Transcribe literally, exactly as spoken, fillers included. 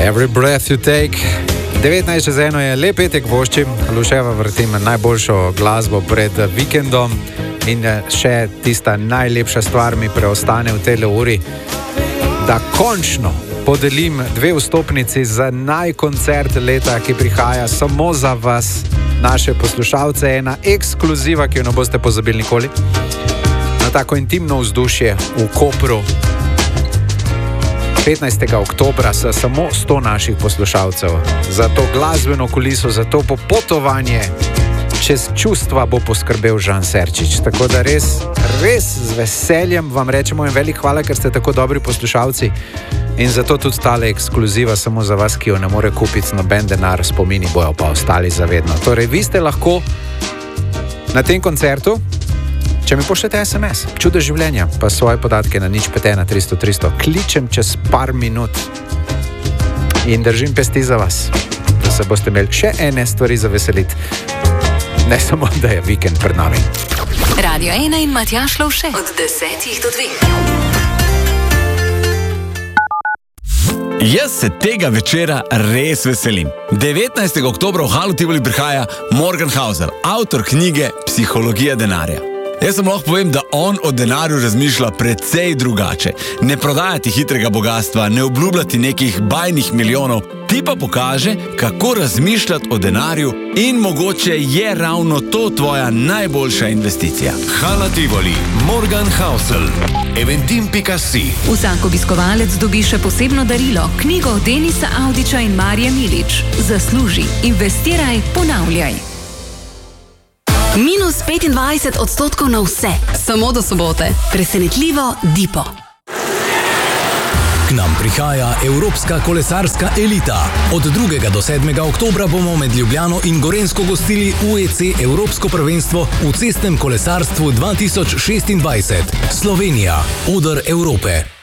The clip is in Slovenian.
Every breath you take. devetnajst čez eno je lep petek voščim, Luševa vrtim najboljšo glasbo pred vikendom in še tista najlepša stvar mi preostane v tej uri, da končno podelim dve vstopnici za najkoncert leta, ki prihaja samo za vas, naše poslušalce, ena ekskluziva, ki jo ne boste pozabili nikoli, na tako intimno vzdušje v Kopru. petnajstega oktobra so samo sto naših poslušalcev. Za to glasbeno kuliso, za to popotovanje čez čustva bo poskrbel Žan Serčič. Tako da res, res z veseljem vam rečemo in velik hvala, ker ste tako dobri poslušalci. In zato tudi tale ekskluziva samo za vas, ki jo ne more kupiti noben denar, spomini bojo pa ostali zavedno. Torej, vi ste lahko na tem koncertu, če mi pošljete es em es, čudo življenja, pa svoje podatke na nič pet ena tristo tristo, kličem čez par minut in držim pesti za vas, da se boste imeli še ene stvari za veseliti. Ne samo, da je vikend pred nami. Radio ena in Matjaž Lovše od desetih do dveh. Jaz se tega večera res veselim. devetnajstega oktobra v Halu Tivoli prihaja Morgan Housel, avtor knjige Psihologija denarja. Jaz sem lahko povem, da on o denarju razmišlja precej drugače. Ne prodajati hitrega bogatstva, ne obljubljati nekih bajnih milijonov, ti pa pokaže, kako razmišljati o denarju in mogoče je ravno to tvoja najboljša investicija. Hala Tivoli, Morgan Housel, eventim pika si. Vsak obiskovalec dobi še posebno darilo, knjigo Denisa Avdića in Marije Milič. Zasluži, investiraj, ponavljaj. Minus petindvajset odstotkov na vse, samo do sobote. Presenetljivo Dipo. K nam prihaja Evropska kolesarska elita. Od drugega do sedmega oktobra bomo med Ljubljano in Gorenjsko gostili U E C Evropsko prvenstvo v cestnem kolesarstvu dva tisoč šestindvajset. Slovenija, oder Evrope.